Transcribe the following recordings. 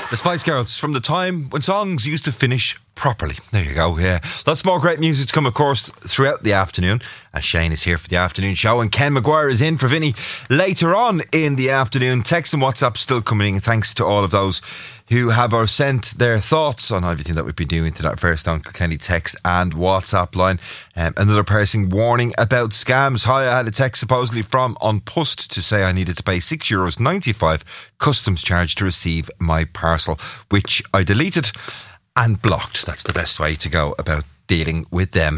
The Spice Girls, from the time when songs used to finish properly. There you go, yeah. Lots more great music to come, of course, throughout the afternoon. And Shane is here for the afternoon show, and Ken Maguire is in for Vinny later on in the afternoon. Text and WhatsApp still coming in. Thanks to all of those who have sent their thoughts on everything that we've been doing to that Fairstone Kilkenny text and WhatsApp line. Another person warning about scams. Hi, I had a text supposedly from Unpust to say I needed to pay €6.95 customs charge to receive my parcel, which I deleted and blocked. That's the best way to go about dealing with them.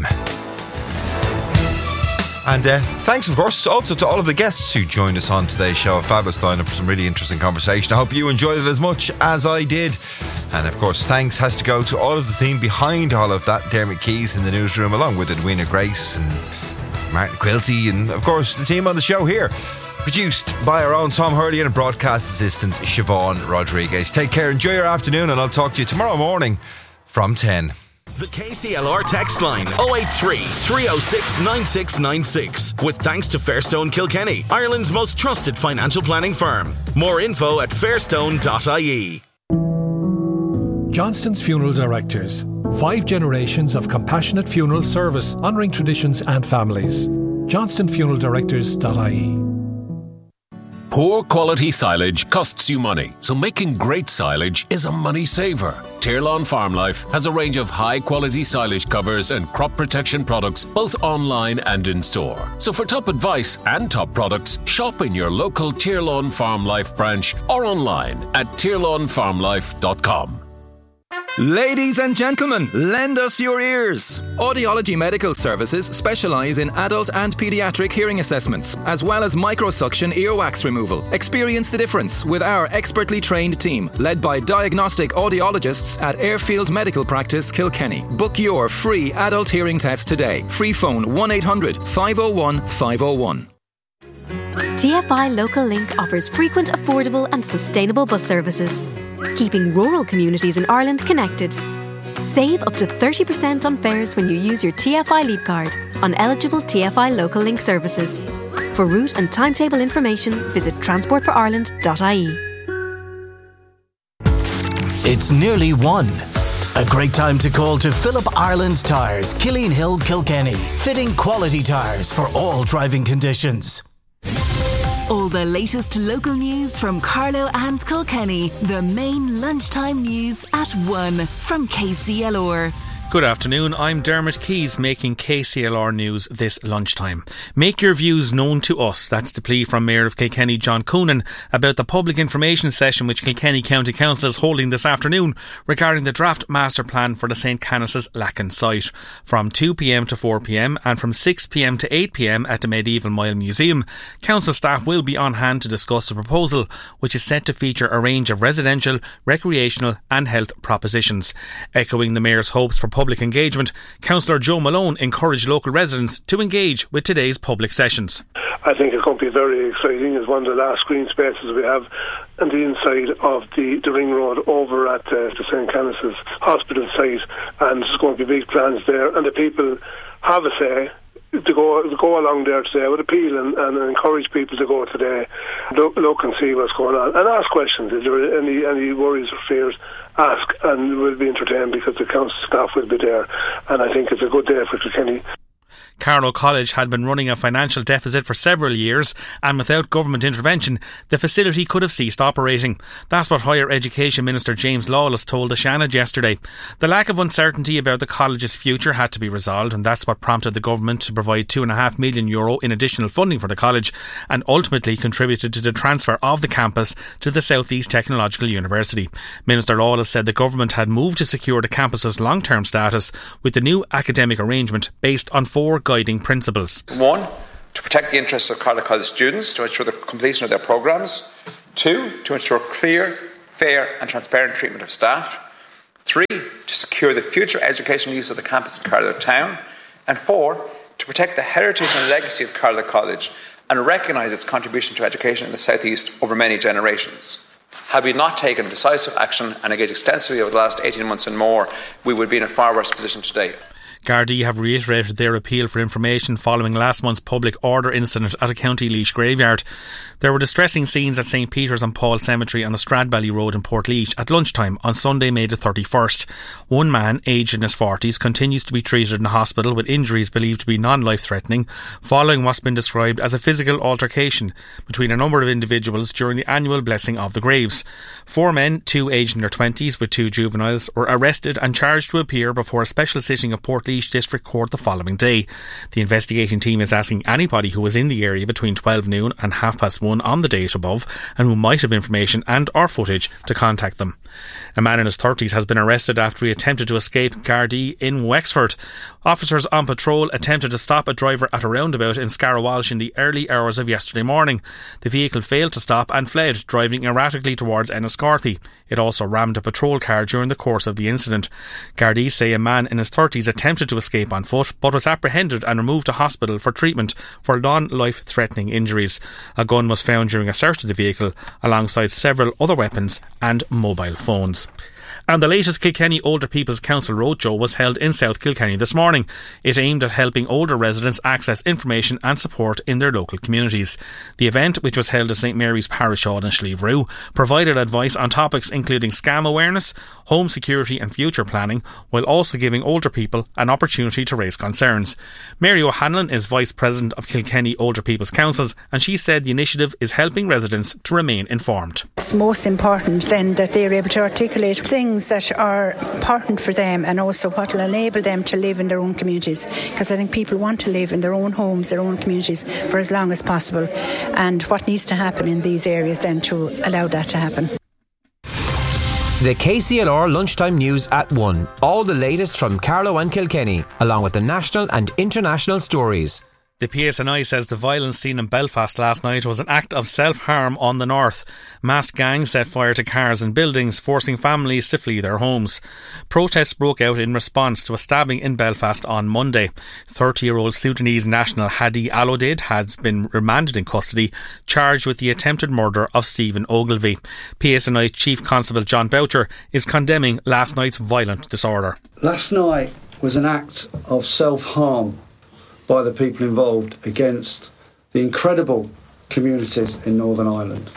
And thanks, of course, also to all of the guests who joined us on today's show. A fabulous lineup for some really interesting conversation. I hope you enjoyed it as much as I did. And, of course, thanks has to go to all of the team behind all of that. Dermot Keys in the newsroom, along with Edwina Grace and Martin Quilty, and, of course, the team on the show here. Produced by our own Tom Hurley and broadcast assistant Siobhan Rodriguez. Take care, enjoy your afternoon, and I'll talk to you tomorrow morning from 10. The KCLR text line 083 306 9696. With thanks to Fairstone Kilkenny, Ireland's most trusted financial planning firm. More info at fairstone.ie. Johnston's Funeral Directors. 5 generations of compassionate funeral service honouring traditions and families. johnstonfuneraldirectors.ie. Poor quality silage costs you money, so making great silage is a money saver. Tirlawn Farm Life has a range of high quality silage covers and crop protection products both online and in store. So for top advice and top products, shop in your local Tirlawn Farm Life branch or online at tirlawnfarmlife.com. Ladies and gentlemen, lend us your ears. Audiology Medical Services specialise in adult and paediatric hearing assessments, as well as microsuction earwax removal. Experience the difference with our expertly trained team, led by diagnostic audiologists at Airfield Medical Practice, Kilkenny. Book your free adult hearing test today. Free phone 1-800-501-501. TFI Local Link offers frequent, affordable and sustainable bus services, keeping rural communities in Ireland connected. Save up to 30% on fares when you use your TFI Leap card on eligible TFI Local Link services. For route and timetable information, visit transportforireland.ie. It's nearly 1. A great time to call to Philip Ireland Tyres, Killeen Hill, Kilkenny. Fitting quality tyres for all driving conditions. All the latest local news from Carlow and Kilkenny. The main lunchtime news at 1 from KCLR. Good afternoon, I'm Dermot Keys making KCLR news this lunchtime. Make your views known to us. That's the plea from Mayor of Kilkenny John Coonan about the public information session which Kilkenny County Council is holding this afternoon regarding the draft master plan for the St Canice's Lacken site. From 2pm to 4pm and from 6pm to 8pm at the Medieval Mile Museum, council staff will be on hand to discuss the proposal, which is set to feature a range of residential, recreational and health propositions. Echoing the Mayor's hopes for public engagement, Councillor Joe Malone encouraged local residents to engage with today's public sessions. I think it's going to be very exciting. It's one of the last green spaces we have on the inside of the ring road over at the St Canice's Hospital site, and there's going to be big plans there, and the people have a say to go along there today. I would appeal and encourage people to go today, look and see what's going on, and ask questions. If there are any worries or fears, ask, and we'll be entertained because the council staff will be there, and I think it's a good day for Kilkenny. Carlow College had been running a financial deficit for several years, and without government intervention, the facility could have ceased operating. That's what Higher Education Minister James Lawless told the Shannon yesterday. The lack of uncertainty about the college's future had to be resolved, and that's what prompted the government to provide €2.5 million in additional funding for the college, and ultimately contributed to the transfer of the campus to the South East Technological University. Minister Lawless said the government had moved to secure the campus's long-term status with the new academic arrangement based on 4 guiding principles. 1, to protect the interests of Carlow College students, to ensure the completion of their programmes. 2, to ensure clear, fair and transparent treatment of staff. 3, to secure the future educational use of the campus in Carlow Town. And 4, to protect the heritage and legacy of Carlow College and recognise its contribution to education in the South East over many generations. Had we not taken decisive action and engaged extensively over the last 18 months and more, we would be in a far worse position today. Gardaí have reiterated their appeal for information following last month's public order incident at a County Laois graveyard. There were distressing scenes at St Peter's and Paul Cemetery on the Stradbally Road in Portlaoise at lunchtime on Sunday, May the 31st. One man, aged in his 40s, continues to be treated in a hospital with injuries believed to be non-life-threatening following what's been described as a physical altercation between a number of individuals during the annual blessing of the graves. 4 men, 2 aged in their 20s with 2 juveniles, were arrested and charged to appear before a special sitting of Portlaoise District Court the following day. The investigating team is asking anybody who was in the area between 12 noon and 1:30 on the date above and who might have information and or footage to contact them. A man in his 30s has been arrested after he attempted to escape Gardaí in Wexford. Officers on patrol attempted to stop a driver at a roundabout in Scarrawalsh in the early hours of yesterday morning. The vehicle failed to stop and fled, driving erratically towards Enniscorthy. It also rammed a patrol car during the course of the incident. Gardaí say a man in his 30s attempted to escape on foot but was apprehended and removed to hospital for treatment for non-life-threatening injuries. A gun was found during a search of the vehicle alongside several other weapons and mobile phones. And the latest Kilkenny Older People's Council Roadshow was held in South Kilkenny this morning. It aimed at helping older residents access information and support in their local communities. The event, which was held at St Mary's Parish Hall in Slieve Rue, provided advice on topics including scam awareness, home security and future planning, while also giving older people an opportunity to raise concerns. Mary O'Hanlon is Vice President of Kilkenny Older People's Councils, and she said the initiative is helping residents to remain informed. It's most important then that they're able to articulate things that are important for them and also what will enable them to live in their own communities, because I think people want to live in their own homes, their own communities for as long as possible, and what needs to happen in these areas then to allow that to happen. The KCLR Lunchtime News at 1. All the latest from Carlow and Kilkenny, along with the national and international stories. The PSNI says the violence seen in Belfast last night was an act of self-harm on the north. Masked gangs set fire to cars and buildings, forcing families to flee their homes. Protests broke out in response to a stabbing in Belfast on Monday. 30-year-old Sudanese national Hadi Alodid has been remanded in custody, charged with the attempted murder of Stephen Ogilvie. PSNI Chief Constable John Boucher is condemning last night's violent disorder. Last night was an act of self-harm by the people involved against the incredible communities in Northern Ireland.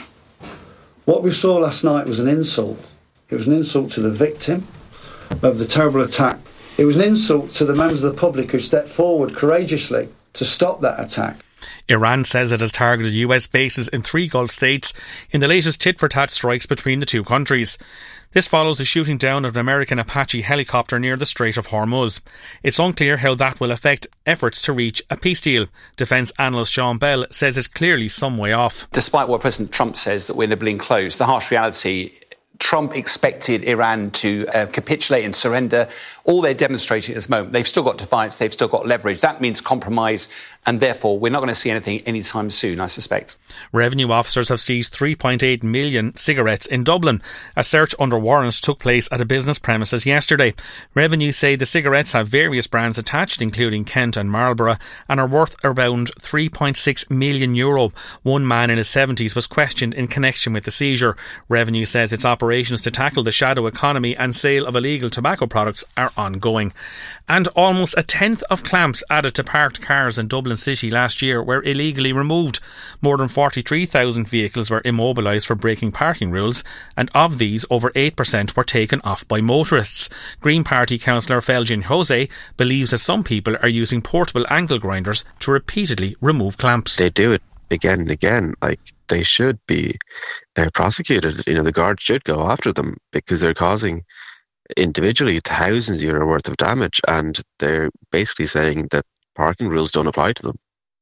What we saw last night was an insult. It was an insult to the victim of the terrible attack. It was an insult to the members of the public who stepped forward courageously to stop that attack. Iran says it has targeted US bases in 3 Gulf states in the latest tit-for-tat strikes between the two countries. This follows the shooting down of an American Apache helicopter near the Strait of Hormuz. It's unclear how that will affect efforts to reach a peace deal. Defence analyst Sean Bell says it's clearly some way off. Despite what President Trump says that we're nibbling close, the harsh reality, Trump expected Iran to capitulate and surrender. All they're demonstrating at this moment, they've still got defiance, they've still got leverage. That means compromise, and therefore we're not going to see anything anytime soon, I suspect. Revenue officers have seized 3.8 million cigarettes in Dublin. A search under warrants took place at a business premises yesterday. Revenue say the cigarettes have various brands attached, including Kent and Marlboro, and are worth around €3.6 million. One man in his 70s was questioned in connection with the seizure. Revenue says its operations to tackle the shadow economy and sale of illegal tobacco products are ongoing. And almost a tenth of clamps added to parked cars in Dublin City last year were illegally removed. More than 43,000 vehicles were immobilised for breaking parking rules, and of these, over 8% were taken off by motorists. Green Party councillor Felgin Jose believes that some people are using portable ankle grinders to repeatedly remove clamps. They do it again and again. They should be prosecuted. The guards should go after them because they're causing individually thousands of euro worth of damage, and they're basically saying that parking rules don't apply to them.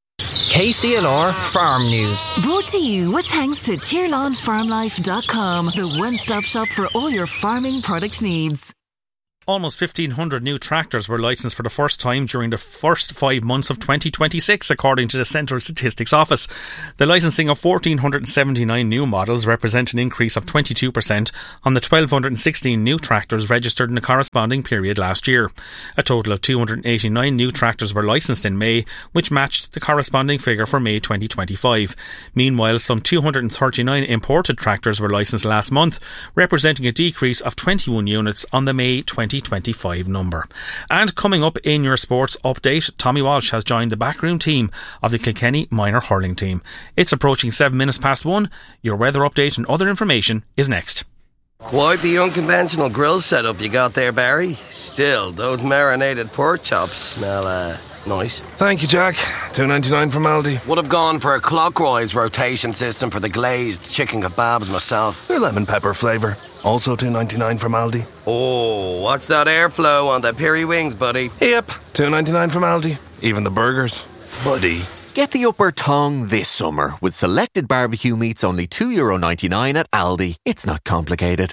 KCLR Farm News. Brought to you with thanks to TirlanFarmLife.com, the one-stop shop for all your farming product needs. Almost 1,500 new tractors were licensed for the first time during the first 5 months of 2026, according to the Central Statistics Office. The licensing of 1,479 new models represent an increase of 22% on the 1,216 new tractors registered in the corresponding period last year. A total of 289 new tractors were licensed in May, which matched the corresponding figure for May 2025. Meanwhile, some 239 imported tractors were licensed last month, representing a decrease of 21 units on the May 2025 2025 number. And coming up in your sports update, Tommy Walsh has joined the backroom team of the Kilkenny minor hurling team. It's approaching 7 minutes past 1. Your weather update and other information is next. Quite the unconventional grill setup you got there, Barry. Still, those marinated pork chops smell, nice. Thank you, Jack. $2.99 from Aldi. Would have gone for a clockwise rotation system for the glazed chicken kebabs myself. They're lemon pepper flavour. Also $2.99 from Aldi. Oh, watch that airflow on the peri wings, buddy. Yep, $2.99 from Aldi. Even the burgers. Buddy. Get the upper tongue this summer with selected barbecue meats only €2.99 at Aldi. It's not complicated.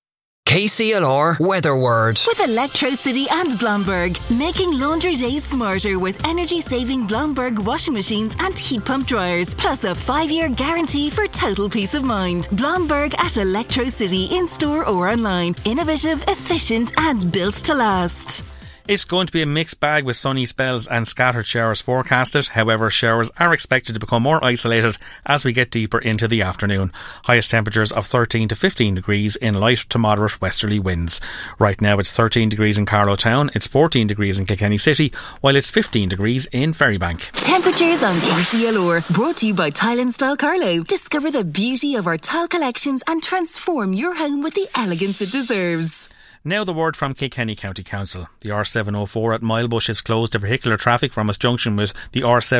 KCLR Weather Word. With Electrocity and Blomberg, making laundry days smarter with energy-saving Blomberg washing machines and heat pump dryers, plus a 5-year guarantee for total peace of mind. Blomberg at Electrocity in store or online. Innovative, efficient and built to last. It's going to be a mixed bag with sunny spells and scattered showers forecasted. However, showers are expected to become more isolated as we get deeper into the afternoon. Highest temperatures of 13 to 15 degrees in light to moderate westerly winds. Right now it's 13 degrees in Carlow Town, it's 14 degrees in Kilkenny City, while it's 15 degrees in Ferrybank. Temperatures on KCLR, brought to you by Tile & Style Carlow. Discover the beauty of our tile collections and transform your home with the elegance it deserves. Now the word from Kilkenny County Council. The R704 at Milebush is closed to vehicular traffic from its junction with the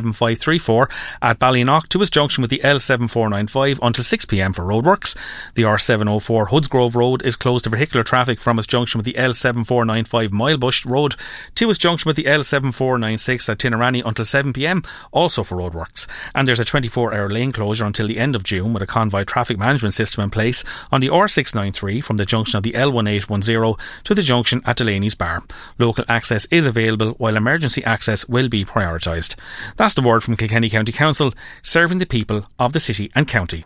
R7534 at Ballynock to its junction with the L7495 until 6pm for roadworks. The R704 Hoodsgrove Road is closed to vehicular traffic from its junction with the L7495 Milebush Road to its junction with the L7496 at Tinarani until 7pm, also for roadworks. And there's a 24-hour lane closure until the end of June with a convoy traffic management system in place on the R693 from the junction of the L1810 to the junction at Delaney's Bar. Local access is available while emergency access will be prioritised. That's the word from Kilkenny County Council, serving the people of the city and county.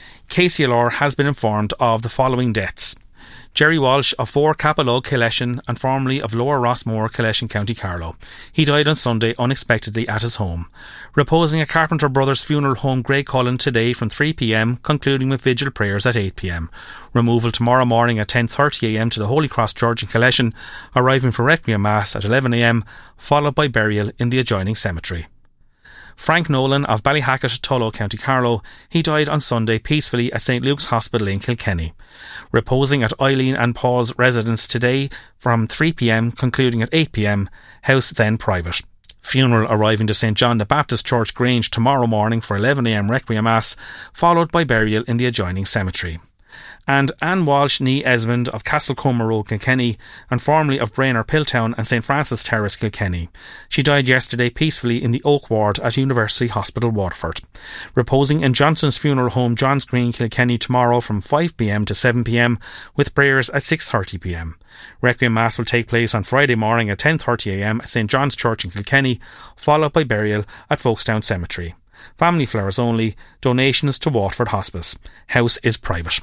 KCLR has been informed of the following deaths. Jerry Walsh of 4 Capalog, Killeshin and formerly of Lower Rossmore, Killeshin, County Carlow. He died on Sunday unexpectedly at his home. Reposing at Carpenter Brothers Funeral Home, Greycullen today from 3pm, concluding with vigil prayers at 8pm. Removal tomorrow morning at 10:30am to the Holy Cross Church in Killeshin, arriving for Requiem Mass at 11am, followed by burial in the adjoining cemetery. Frank Nolan of Ballyhacket, Tullow, County Carlow. He died on Sunday peacefully at St Luke's Hospital in Kilkenny. Reposing at Eileen and Paul's residence today from 3pm, concluding at 8pm, house then private. Funeral arriving to St John the Baptist Church Grange tomorrow morning for 11am Requiem Mass, followed by burial in the adjoining cemetery. And Anne Walsh nee Esmond of Castlecomer Road, Kilkenny, and formerly of Brainer Piltown and St Francis Terrace, Kilkenny. She died yesterday peacefully in the Oak Ward at University Hospital, Waterford. Reposing in Johnson's Funeral Home, Johns Green, Kilkenny tomorrow from 5pm to 7pm, with prayers at 6:30pm. Requiem Mass will take place on Friday morning at 10:30am at St John's Church in Kilkenny, followed by burial at Folkestown Cemetery. Family flowers only, donations to Waterford Hospice. House is private.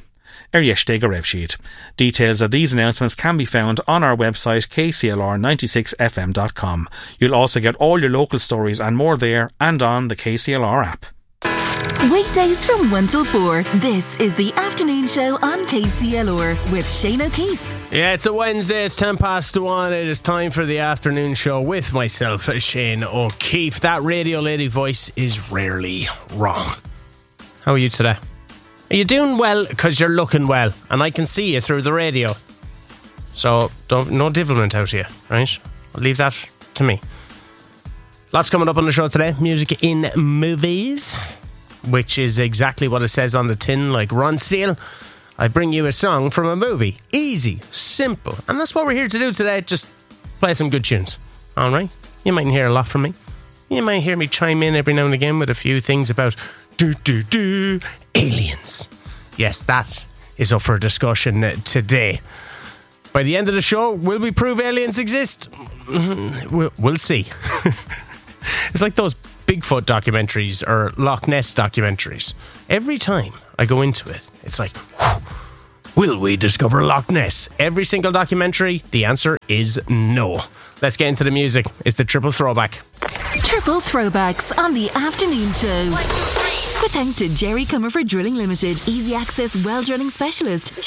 Details of these announcements can be found on our website kclr96fm.com. You'll also get all your local stories and more there and on the KCLR app. Weekdays from 1 till 4, this is the afternoon show on KCLR with Shane O'Keefe. Yeah, it's a Wednesday, it's 1:10. It is time for the afternoon show with myself, Shane O'Keefe. That radio lady voice is rarely wrong. How are you today? Are you doing well? Because you're looking well, and I can see you through the radio. So, no divilment out here, right? I'll leave that to me. Lots coming up on the show today. Music in movies, which is exactly what it says on the tin, like Ron Seal. I bring you a song from a movie. Easy, simple. And that's what we're here to do today. Just play some good tunes. All right? You mightn't hear a lot from me. You might hear me chime in every now and again with a few things about aliens. Yes, that is up for discussion today. By the end of the show, will we prove aliens exist? We'll see. It's like those Bigfoot documentaries or Loch Ness documentaries. Every time I go into it, it's like, will we discover Loch Ness? Every single documentary, the answer is no. Let's get into the music. It's the Triple Throwback. Triple Throwbacks on the afternoon show. 1, 2, 3. With thanks to Jerry Comerford Drilling Limited, easy access well drilling specialist.